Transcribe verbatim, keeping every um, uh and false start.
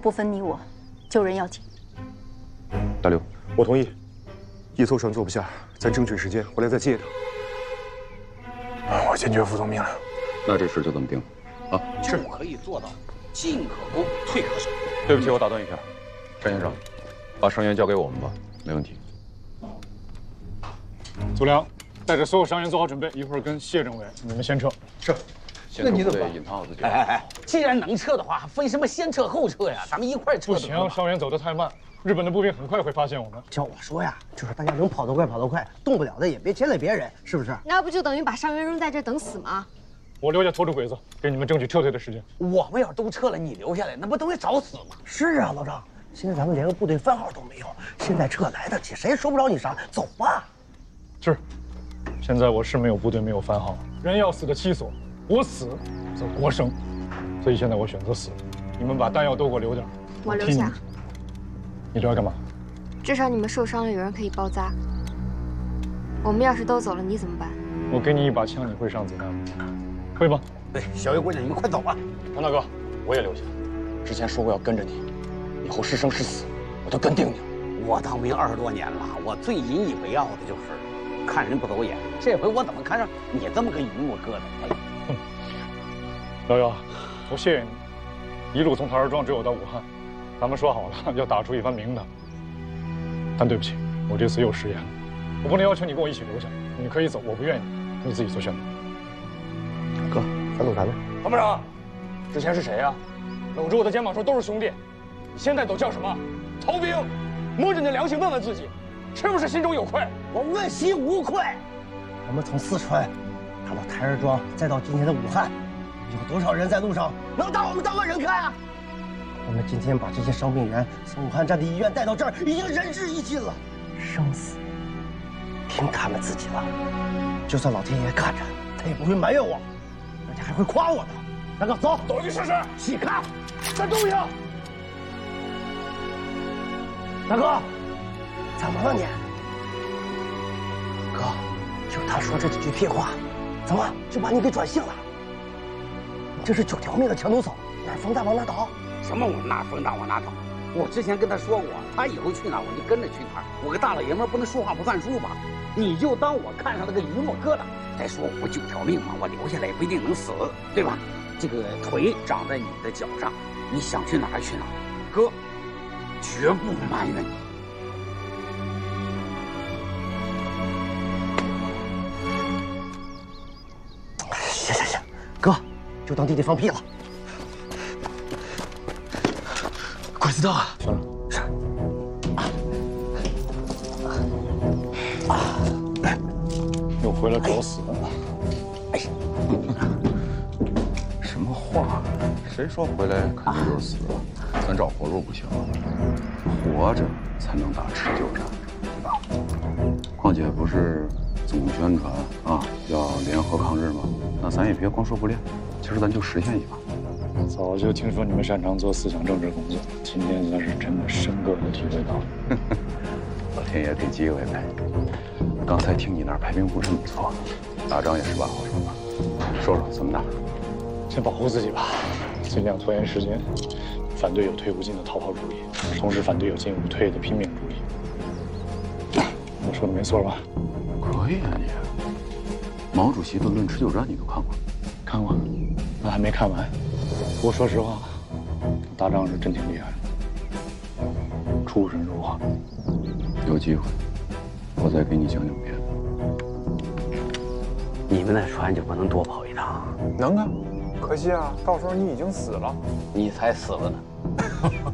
不分你我，救人要紧。 大刘， 我同意。一艘船坐不下，咱争取时间回来再接他。我坚决服从命令。 那这事就这么定了。啊， 就可以做到进可攻，退可守。 对不起，我打断一下，单先生，把伤员交给我们吧，没问题。 祖良，带着所有伤员做好准备，一会儿跟谢政委你们先撤。 是。 那你怎么隐藏好自己？ 哎哎哎，既然能撤的话，分什么先撤后撤呀？咱们一块儿撤。 不行，伤员走得太慢，日本的步兵很快会发现我们。 叫我说呀，就是大家能跑得快跑得快，动不了的也别牵累别人，是不是？ 那不就等于把伤员扔在这等死吗？ 我留下拖住鬼子，给你们争取撤退的时间。 我们要是都撤了，你留下来，那不等于找死吗？ 是啊，老张，现在咱们连个部队番号都没有，现在撤来得及，谁也说不着你啥。走吧。 是，现在我是没有部队，没有番号，人要死的其所，我死则国生，所以现在我选择死。你们把弹药都给我留点。 我留下。 你留下干嘛？ 至少你们受伤了，有人可以包扎。我们要是都走了，你怎么办？ 我给你一把枪，你会上子弹吗？会吗？ 对，小月姑娘，你们快走吧。 唐大哥，我也留下。之前说过要跟着你，以后是生是死，我都跟定你了。 我当兵二十多年了，我最引以为傲的就是看人不走眼。这回我怎么看上你这么个榆木疙瘩？哎， 哼，瑶瑶，我谢谢你，一路从台儿庄追我到武汉，咱们说好了要打出一番名堂。但对不起，我这次又食言了，我不能要求你跟我一起留下，你可以走，我不愿意，你自己做选择。 哥，咱走咱的。 参谋长，之前是谁呀、啊？搂着我的肩膀说都是兄弟，你现在都叫什么？逃兵！摸着你的良心问问自己，是不是心中有愧？ 我问心无愧。我们从四川打到台儿庄，再到今天的武汉，有多少人在路上能当我们当个人看啊？我们今天把这些伤病员从武汉战地医院带到这儿，已经仁至义尽了。生死凭他们自己了。就算老天爷看着，他也不会埋怨我，而且还会夸我的。大哥，走， 走去试试。 细看，再动一下。大哥，怎么了你？哥，就他说这几句屁话，怎么就把你给转性了？你这是九条命的墙头草，哪儿风大往哪倒。 什么我哪风大往哪倒？我之前跟他说过，他以后去哪儿我就跟着去哪儿。我个大老爷们不能说话不算数吧？你就当我看上了个榆木疙瘩。再说我不九条命嘛，我留下来也不一定能死，对吧？这个腿长在你的脚上，你想去哪儿去哪儿，哥绝不埋怨你。 行行行，哥，就当弟弟放屁了。鬼子到啊！ 行了， 是。啊！ 又回来找死。 哎， 什么话？谁说回来肯定就是死了？咱找活路不行，活着才能打持久战，对吧？况且不是总宣传啊要联合抗日吗？那咱也别光说不练，其实咱就实现一把。 早就听说你们擅长做思想政治工作，今天算是真的深刻的体会到了。 老天爷给机会呗。刚才听你那儿排兵布阵不错，打仗也是把好手吧？说说怎么打？ 先保护自己吧，尽量拖延时间，反对有退无进的逃跑主义，同时反对有进无退的拼命主义。我说的没错吧？ 可以啊你。毛主席的《论持久战》你都看过？ 看过，那还没看完。不过说实话，打仗是真挺厉害的，出神入化。 有机会，我再给你讲讲别的。 你们那船就不能多跑一趟？ 能啊，可惜啊，到时候你已经死了。 你才死了呢。